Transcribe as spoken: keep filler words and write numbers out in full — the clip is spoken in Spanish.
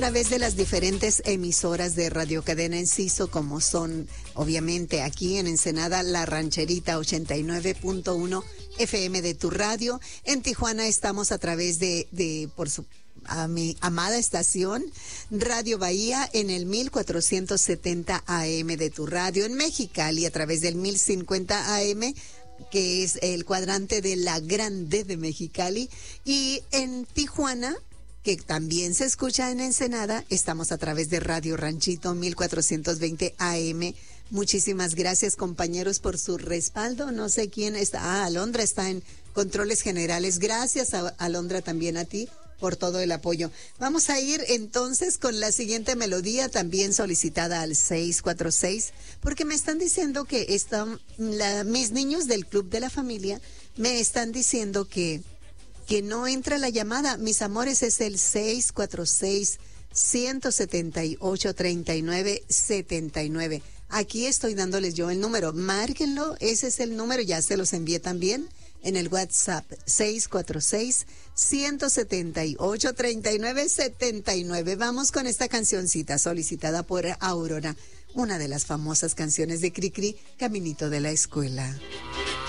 través de las diferentes emisoras de Radio Cadena Enciso, como son, obviamente, aquí en Ensenada, La Rancherita ochenta y nueve punto uno F M de tu radio. En Tijuana estamos a través de, de por su a mi amada estación Radio Bahía en el mil cuatrocientos setenta A M de tu radio. En Mexicali a través del mil cincuenta A M, que es el cuadrante de la Grande de Mexicali. Y en Tijuana, que también se escucha en Ensenada, estamos a través de Radio Ranchito mil cuatrocientos veinte A M. Muchísimas gracias, compañeros, por su respaldo. No sé quién está. Ah, Alondra está en controles generales. Gracias, a Alondra, también a ti por todo el apoyo. Vamos a ir entonces con la siguiente melodía, también solicitada al seis cuatro seis, porque me están diciendo que están, la, mis niños del Club de la Familia me están diciendo que que no entra la llamada. Mis amores, es el seis cuatro seis, uno siete ocho, tres nueve siete nueve. Aquí estoy dándoles yo el número. Márquenlo, ese es el número, ya se los envié también en el WhatsApp, seis cuatro seis, uno siete ocho, tres nueve siete nueve. Vamos con esta cancioncita solicitada por Aurora, una de las famosas canciones de Cricri, Caminito de la Escuela.